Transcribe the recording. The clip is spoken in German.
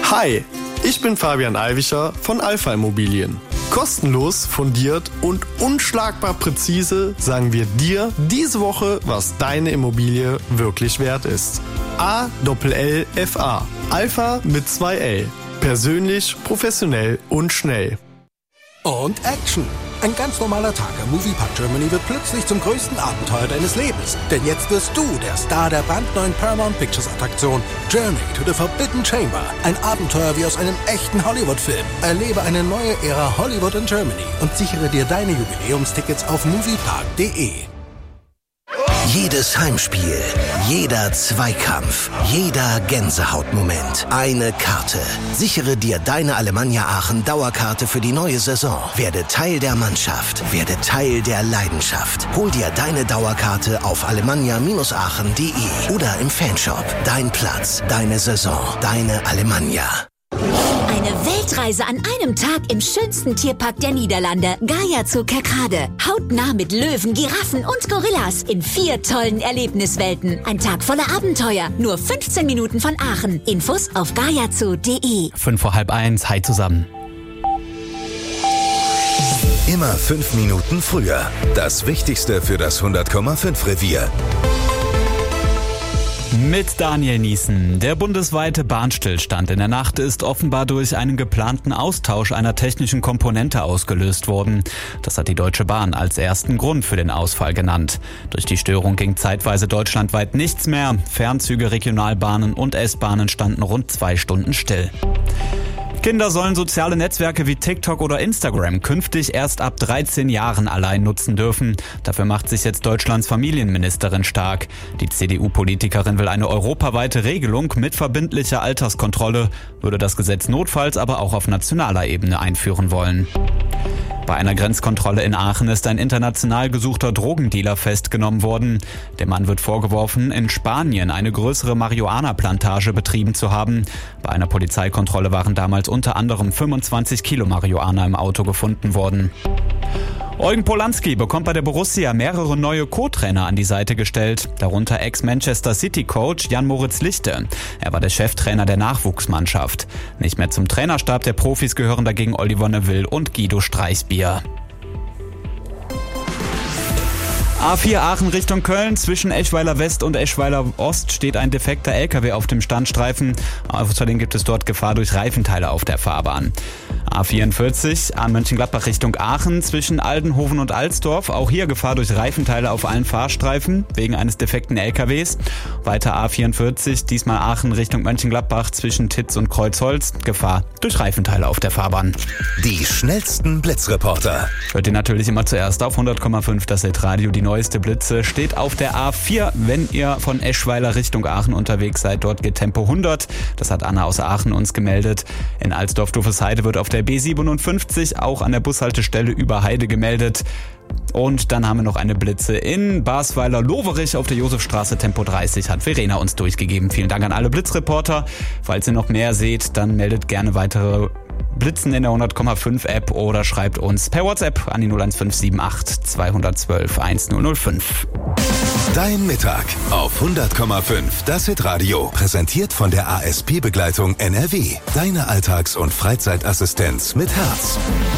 Hi, ich bin Fabian Alwischer von Alpha Immobilien. Kostenlos, fundiert und unschlagbar präzise sagen wir dir diese Woche, was deine Immobilie wirklich wert ist. ALLFA. Alpha mit 2 L. Persönlich, professionell und schnell. Und Action! Ein ganz normaler Tag am Moviepark Germany wird plötzlich zum größten Abenteuer deines Lebens. Denn jetzt wirst du der Star der brandneuen Paramount Pictures Attraktion Journey to the Forbidden Chamber. Ein Abenteuer wie aus einem echten Hollywood-Film. Erlebe eine neue Ära Hollywood in Germany und sichere dir deine Jubiläumstickets auf moviepark.de. Jedes Heimspiel, jeder Zweikampf, jeder Gänsehautmoment. Eine Karte. Sichere dir deine Alemannia Aachen Dauerkarte für die neue Saison. Werde Teil der Mannschaft. Werde Teil der Leidenschaft. Hol dir deine Dauerkarte auf alemannia-aachen.de oder im Fanshop. Dein Platz, deine Saison, deine Alemannia. Eine Weltreise an einem Tag im schönsten Tierpark der Niederlande. Gaia Zoo Kerkrade. Hautnah mit Löwen, Giraffen und Gorillas in 4 tollen Erlebniswelten. Ein Tag voller Abenteuer. Nur 15 Minuten von Aachen. Infos auf gaiazoo.de. 1:05. Hi zusammen. Immer 5 Minuten früher. Das Wichtigste für das 100,5 Revier. Mit Daniel Niesen. Der bundesweite Bahnstillstand in der Nacht ist offenbar durch einen geplanten Austausch einer technischen Komponente ausgelöst worden. Das hat die Deutsche Bahn als ersten Grund für den Ausfall genannt. Durch die Störung ging zeitweise deutschlandweit nichts mehr. Fernzüge, Regionalbahnen und S-Bahnen standen rund 2 Stunden still. Kinder sollen soziale Netzwerke wie TikTok oder Instagram künftig erst ab 13 Jahren allein nutzen dürfen. Dafür macht sich jetzt Deutschlands Familienministerin stark. Die CDU-Politikerin will eine europaweite Regelung mit verbindlicher Alterskontrolle, würde das Gesetz notfalls aber auch auf nationaler Ebene einführen wollen. Bei einer Grenzkontrolle in Aachen ist ein international gesuchter Drogendealer festgenommen worden. Dem Mann wird vorgeworfen, in Spanien eine größere Marihuana-Plantage betrieben zu haben. Bei einer Polizeikontrolle waren damals unter anderem 25 Kilo Marihuana im Auto gefunden worden. Eugen Polanski bekommt bei der Borussia mehrere neue Co-Trainer an die Seite gestellt, darunter Ex-Manchester-City-Coach Jan-Moritz Lichte. Er war der Cheftrainer der Nachwuchsmannschaft. Nicht mehr zum Trainerstab der Profis gehören dagegen Oliver Neville und Guido Streichbier. A4 Aachen Richtung Köln. Zwischen Eschweiler West und Eschweiler Ost steht ein defekter LKW auf dem Standstreifen. Außerdem gibt es dort Gefahr durch Reifenteile auf der Fahrbahn. A44 Mönchengladbach Richtung Aachen zwischen Aldenhoven und Alsdorf. Auch hier Gefahr durch Reifenteile auf allen Fahrstreifen wegen eines defekten LKWs. Weiter A44, diesmal Aachen Richtung Mönchengladbach zwischen Titz und Kreuzholz. Gefahr durch Reifenteile auf der Fahrbahn. Die schnellsten Blitzreporter. Hört ihr natürlich immer zuerst auf 100,5 das Hitradio. Die neueste Blitze steht auf der A4, wenn ihr von Eschweiler Richtung Aachen unterwegs seid. Dort geht Tempo 100. Das hat Anna aus Aachen uns gemeldet. In Alsdorf-Dufesheide wird auf der B57 auch an der Bushaltestelle über Heide gemeldet. Und dann haben wir noch eine Blitze in Basweiler-Loverich auf der Josefstraße, Tempo 30, hat Verena uns durchgegeben. Vielen Dank an alle Blitzreporter. Falls ihr noch mehr seht, dann meldet gerne weitere Blitzen in der 100,5 App oder schreibt uns per WhatsApp an die 01578 212 1005. Dein Mittag auf 100,5 das Hitradio. Präsentiert von der ASP-Begleitung NRW. Deine Alltags- und Freizeitassistenz mit Herz.